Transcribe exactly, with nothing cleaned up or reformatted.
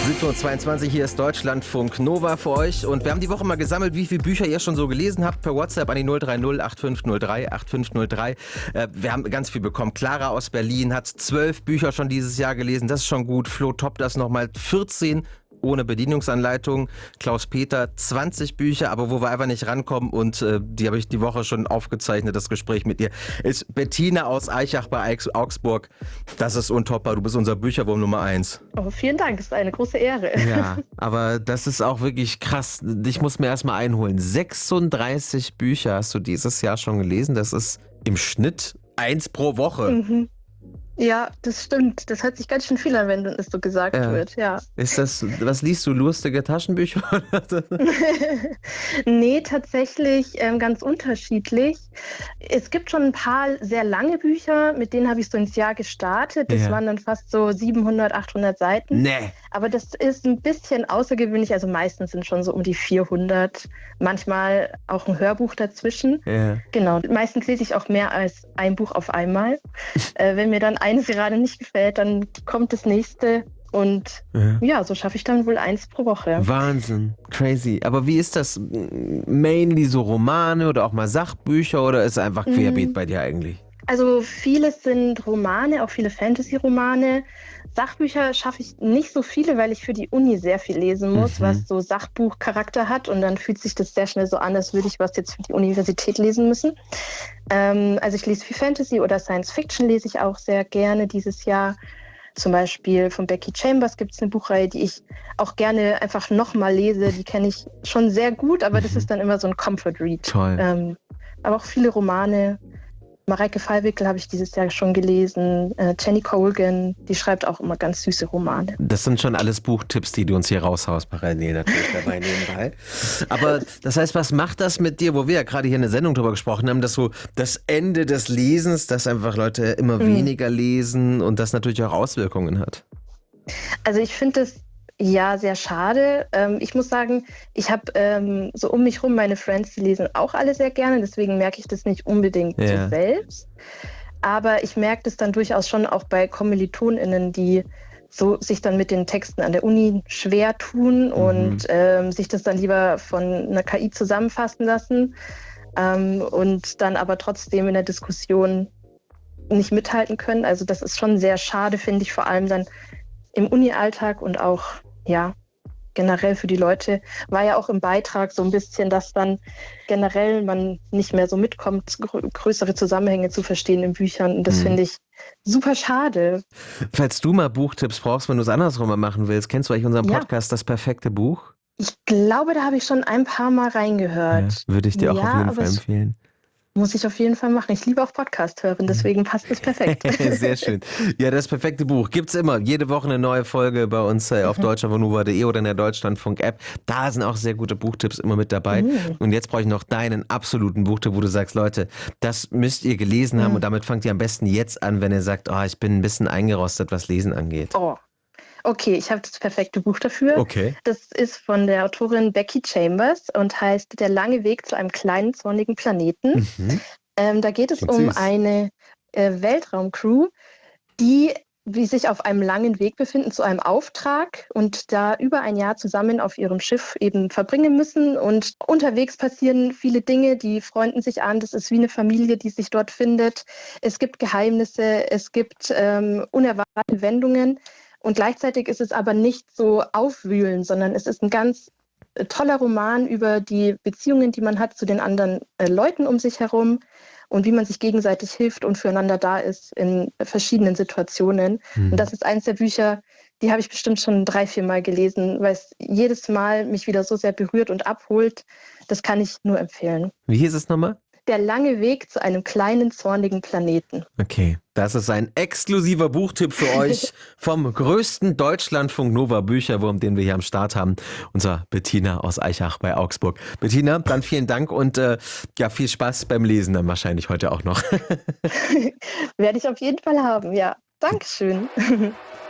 siebzehn Uhr zweiundzwanzig, hier ist Deutschlandfunk Nova für euch und wir haben die Woche mal gesammelt, wie viele Bücher ihr schon so gelesen habt, per WhatsApp an die null drei null acht fünf null drei acht fünf null drei. Äh, wir haben ganz viel bekommen. Clara aus Berlin hat zwölf Bücher schon dieses Jahr gelesen, das ist schon gut. Flo toppt das nochmal, vierzehn ohne Bedienungsanleitung. Klaus-Peter, zwanzig Bücher, aber wo wir einfach nicht rankommen und äh, die habe ich die Woche schon aufgezeichnet, das Gespräch mit ihr, ist Bettina aus Aichach bei Augsburg. Das ist untoppbar, du bist unser Bücherwurm Nummer eins. Oh, vielen Dank, das ist eine große Ehre. Ja, aber das ist auch wirklich krass. Ich muss mir erstmal einholen. sechsunddreißig Bücher hast du dieses Jahr schon gelesen, das ist im Schnitt eins pro Woche. Mhm. Ja, das stimmt. Das hört sich ganz schön viel an, wenn es so gesagt Ja. wird, ja. Ist das, was liest du, lustige Taschenbücher? Nee, tatsächlich ähm, ganz unterschiedlich. Es gibt schon ein paar sehr lange Bücher, mit denen habe ich so ins Jahr gestartet. Das Ja. waren dann fast so siebenhundert, achthundert Seiten. Nee. Aber das ist ein bisschen außergewöhnlich. Also meistens sind schon so um die vierhundert. Manchmal auch ein Hörbuch dazwischen. Ja. Genau. Meistens lese ich auch mehr als ein Buch auf einmal. äh, wenn mir dann eines gerade nicht gefällt, dann kommt das nächste. Und Ja. ja, so schaffe ich dann wohl eins pro Woche. Wahnsinn, crazy. Aber wie ist das? Mainly so Romane oder auch mal Sachbücher oder ist es einfach querbeet Mhm. bei dir eigentlich? Also vieles sind Romane, auch viele Fantasy-Romane. Sachbücher schaffe ich nicht so viele, weil ich für die Uni sehr viel lesen muss, Mhm. was so Sachbuchcharakter hat. Und dann fühlt sich das sehr schnell so an, als würde ich was jetzt für die Universität lesen müssen. Ähm, also ich lese viel Fantasy oder Science Fiction lese ich auch sehr gerne dieses Jahr. Zum Beispiel von Becky Chambers gibt es eine Buchreihe, die ich auch gerne einfach nochmal lese. Die kenne ich schon sehr gut, aber das Mhm. ist dann immer so ein Comfort-Read. Toll. Ähm, aber auch viele Romane. Mareike Fallwickel habe ich dieses Jahr schon gelesen. Äh, Jenny Colgan, die schreibt auch immer ganz süße Romane. Das sind schon alles Buchtipps, die du uns hier raushaust, parallel natürlich dabei nebenbei. Aber das heißt, was macht das mit dir, wo wir ja gerade hier in der Sendung drüber gesprochen haben, dass so das Ende des Lesens, dass einfach Leute immer Mhm. weniger lesen und das natürlich auch Auswirkungen hat? Also ich finde es ja sehr schade. Ähm, ich muss sagen, ich habe ähm, so um mich rum meine Friends, die lesen auch alle sehr gerne, deswegen merke ich das nicht unbedingt Ja. so selbst. Aber ich merke das dann durchaus schon auch bei KommilitonInnen, die so sich dann mit den Texten an der Uni schwer tun und ähm, sich das dann lieber von einer K I zusammenfassen lassen ähm, und dann aber trotzdem in der Diskussion nicht mithalten können. Also das ist schon sehr schade, finde ich, vor allem dann im Uni-Alltag und auch, ja, generell für die Leute. War ja auch im Beitrag so ein bisschen, dass dann generell man nicht mehr so mitkommt, grö- größere Zusammenhänge zu verstehen in Büchern. Und das Mhm. finde ich super schade. Falls du mal Buchtipps brauchst, wenn du es andersrum mal machen willst, kennst du eigentlich unseren Ja. Podcast Das perfekte Buch? Ich glaube, da habe ich schon ein paar Mal reingehört. Würde ich dir auch Ja, auf jeden aber Fall es- empfehlen. Muss ich auf jeden Fall machen. Ich liebe auch Podcast hören, deswegen passt es perfekt. Sehr schön. Ja, das perfekte Buch gibt's immer. Jede Woche eine neue Folge bei uns äh, auf deutschlandfunknova punkt de oder in der Deutschlandfunk-App. Da sind auch sehr gute Buchtipps immer mit dabei. Mhm. Und jetzt brauche ich noch deinen absoluten Buchtipp, wo du sagst, Leute, das müsst ihr gelesen haben Mhm. und damit fangt ihr am besten jetzt an, wenn ihr sagt, oh, ich bin ein bisschen eingerostet, was Lesen angeht. Oh, okay, ich habe das perfekte Buch dafür. Okay. Das ist von der Autorin Becky Chambers und heißt Der lange Weg zu einem kleinen, zornigen Planeten. Mhm. Ähm, da geht es Klingt um süß. eine äh, Weltraumcrew, die wie sich auf einem langen Weg befinden zu einem Auftrag und da über ein Jahr zusammen auf ihrem Schiff eben verbringen müssen. Und unterwegs passieren viele Dinge, die freunden sich an. Das ist wie eine Familie, die sich dort findet. Es gibt Geheimnisse, es gibt ähm, unerwartete Wendungen. Und gleichzeitig ist es aber nicht so aufwühlend, sondern es ist ein ganz äh, toller Roman über die Beziehungen, die man hat zu den anderen äh, Leuten um sich herum und wie man sich gegenseitig hilft und füreinander da ist in verschiedenen Situationen. Mhm. Und das ist eines der Bücher, die habe ich bestimmt schon drei, vier Mal gelesen, weil es jedes Mal mich wieder so sehr berührt und abholt. Das kann ich nur empfehlen. Wie hieß es nochmal? Der lange Weg zu einem kleinen, zornigen Planeten. Okay, das ist ein exklusiver Buchtipp für euch vom größten Deutschlandfunk-Nova-Bücherwurm, den wir hier am Start haben. Unser Bettina aus Aichach bei Augsburg. Bettina, dann vielen Dank und äh, ja, viel Spaß beim Lesen dann wahrscheinlich heute auch noch. Werde ich auf jeden Fall haben, ja. Dankeschön.